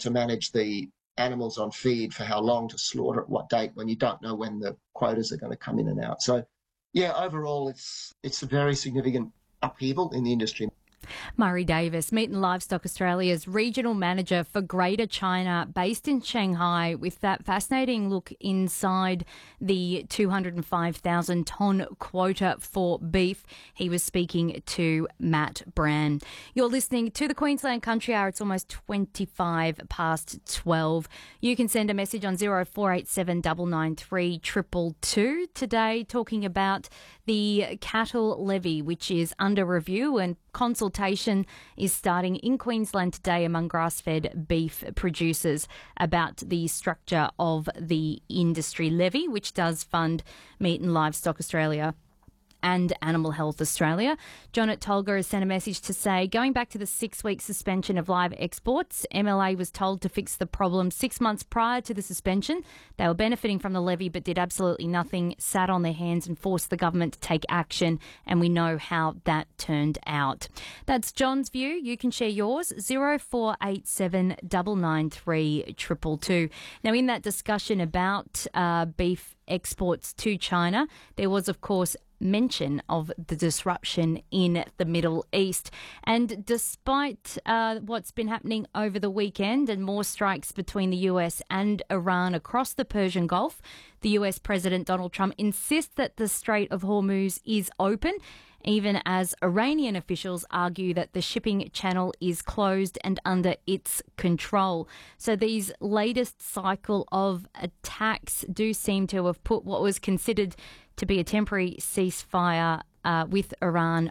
to manage the animals on feed, for how long to slaughter at what date, when you don't know when the quotas are going to come in and out. So, yeah, overall, it's a very significant upheaval in the industry. Murray Davis, Meat and Livestock Australia's regional manager for Greater China, based in Shanghai, with that fascinating look inside the 205,000 tonne quota for beef. He was speaking to Matt Brand. You're listening to the Queensland Country Hour. It's almost 25 past 12. You can send a message on 0487 993 222 today, talking about the cattle levy, which is under review, and consultation is starting in Queensland today among grass-fed beef producers about the structure of the industry levy, which does fund Meat and Livestock Australia and Animal Health Australia. John at Tolga has sent a message to say, going back to the 6-week suspension of live exports, MLA was told to fix the problem 6 months prior to the suspension. They were benefiting from the levy but did absolutely nothing, sat on their hands and forced the government to take action, and we know how that turned out. That's John's view. You can share yours, 0487 993 222. Now, in that discussion about beef exports to China, there was, of course, mention of the disruption in the Middle East. And despite what's been happening over the weekend and more strikes between the US and Iran across the Persian Gulf, the US President Donald Trump insists that the Strait of Hormuz is open, even as Iranian officials argue that the shipping channel is closed and under its control. So these latest cycle of attacks do seem to have put what was considered to be a temporary ceasefire with Iran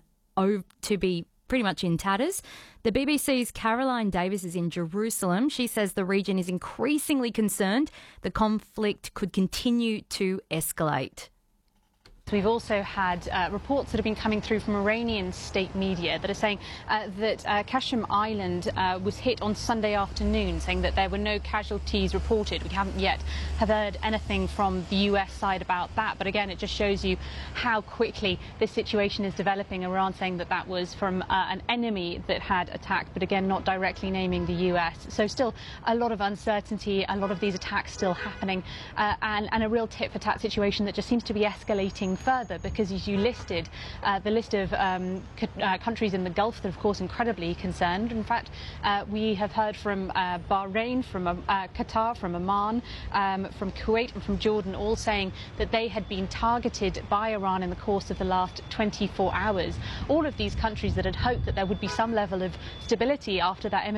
to be pretty much in tatters. The BBC's Caroline Davis is in Jerusalem. She says the region is increasingly concerned the conflict could continue to escalate. We've also had reports that have been coming through from Iranian state media that are saying that Qasem Island was hit on Sunday afternoon, saying that there were no casualties reported. We haven't yet have heard anything from the US side about that, but again, it just shows you how quickly this situation is developing. Iran saying that that was from an enemy that had attacked, but again, not directly naming the US. So still a lot of uncertainty, a lot of these attacks still happening, and a real tit-for-tat situation that just seems to be escalating further, because as you listed, the list of countries in the Gulf that are, of course, incredibly concerned. In fact, we have heard from Bahrain, from Qatar, from Oman, from Kuwait and from Jordan, all saying that they had been targeted by Iran in the course of the last 24 hours. All of these countries that had hoped that there would be some level of stability after that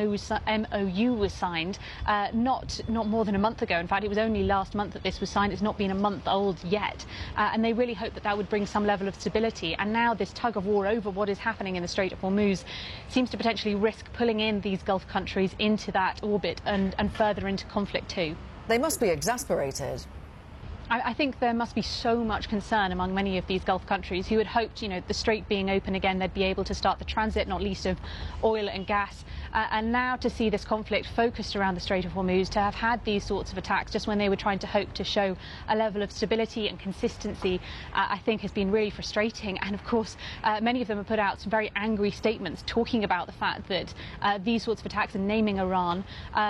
MOU was signed, not more than a month ago. In fact, it was only last month that this was signed. It's not been a month old yet, and they really hope that would bring some level of stability. And now this tug of war over what is happening in the Strait of Hormuz seems to potentially risk pulling in these Gulf countries into that orbit and further into conflict too. They must be exasperated. I think there must be so much concern among many of these Gulf countries who had hoped, the Strait being open again, they'd be able to start the transit, not least of oil and gas. And now to see this conflict focused around the Strait of Hormuz, to have had these sorts of attacks just when they were trying to hope to show a level of stability and consistency, I think has been really frustrating. And of course, many of them have put out some very angry statements talking about the fact that these sorts of attacks and naming Iran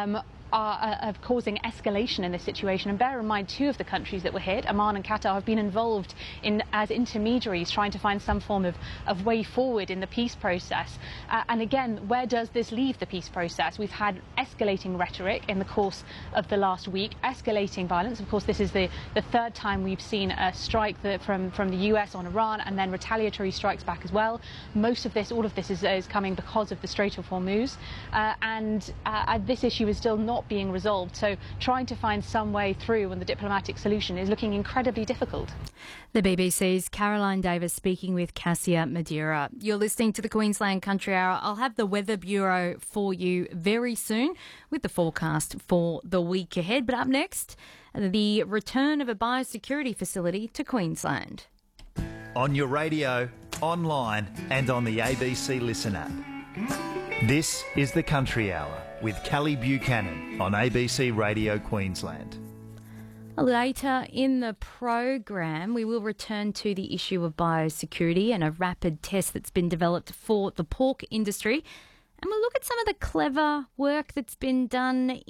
are causing escalation in this situation. And bear in mind, two of the countries that were hit, Oman and Qatar, have been involved as intermediaries trying to find some form of way forward in the peace process. And again, where does this leave the peace process? We've had escalating rhetoric in the course of the last week, escalating violence. Of course, this is the third time we've seen a strike from the US on Iran, and then retaliatory strikes back as well. All of this is coming because of the Strait of Hormuz. And this issue is still not being resolved. So trying to find some way through and the diplomatic solution is looking incredibly difficult. The BBC's Caroline Davis speaking with Cassia Madeira. You're listening to the Queensland Country Hour. I'll have the Weather Bureau for you very soon with the forecast for the week ahead. But up next, the return of a biosecurity facility to Queensland. On your radio, online and on the ABC Listen app. This is the Country Hour with Kelly Buchanan on ABC Radio Queensland. Later in the program, we will return to the issue of biosecurity and a rapid test that's been developed for the pork industry. And we'll look at some of the clever work that's been done